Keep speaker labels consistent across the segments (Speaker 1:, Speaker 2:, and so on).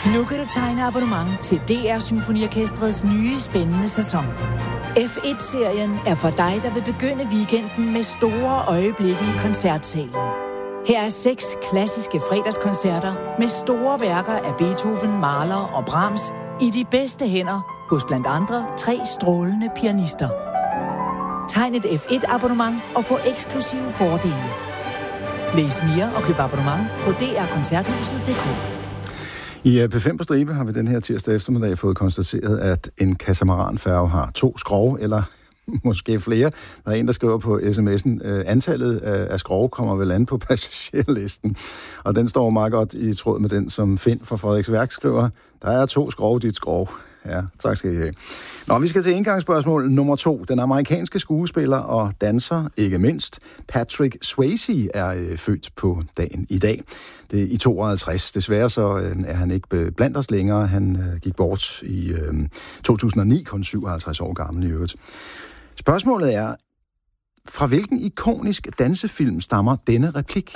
Speaker 1: Nu kan du tegne abonnement til DR Symfoniorkestrets nye spændende sæson. F1-serien er for dig, der vil begynde weekenden med store øjeblikke i koncertsalen. Her er 6 klassiske fredagskoncerter med store værker af Beethoven, Mahler og Brahms i de bedste hænder hos blandt andre 3 strålende pianister. Tegn et F1-abonnement og få eksklusive fordele. Læs mere og køb abonnement på drkoncerthuset.dk.
Speaker 2: I P5 på stribe har vi den her tirsdag eftermiddag fået konstateret, at en katamaranfærge har 2 skrog, eller måske flere. Der er en, der skriver på sms'en, antallet af skrog kommer vel an på passagerlisten. Og den står meget godt i tråd med den, som Finn fra Frederiksværk skriver. Der er 2 skrog, dit skrog. Ja, tak skal I have. Nå, vi skal til indgangsspørgsmål nummer 2. Den amerikanske skuespiller og danser, ikke mindst, Patrick Swayze er født på dagen i dag. Det er i 52. Desværre så er han ikke blandt os længere. Han gik bort i 2009, kun 57 år gammel i øvrigt. Spørgsmålet er, fra hvilken ikonisk dansefilm stammer denne replik?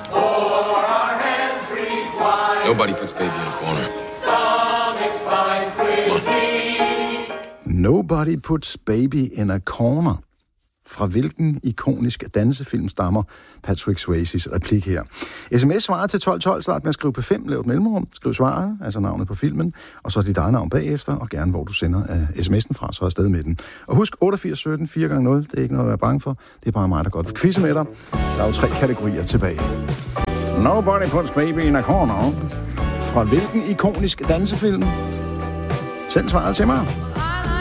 Speaker 3: Nobody puts baby in a corner.
Speaker 2: Nobody puts baby in a corner. Fra hvilken ikonisk dansefilm stammer Patrick Swayzes replik her? SMS svarer til 1212, start med at skrive P5, lav et mellemrum, skriv svaret, altså navnet på filmen, og så dit eget navn bagefter, og gerne hvor du sender sms'en fra, så er afsted med den. Og husk 8817 4x0, det er ikke noget at være bange for, det er bare mig, der godt vil quizze med dig. Der er jo 3 kategorier tilbage. Nobody puts baby in a corner. Fra hvilken ikonisk dansefilm? Send svaret til mig.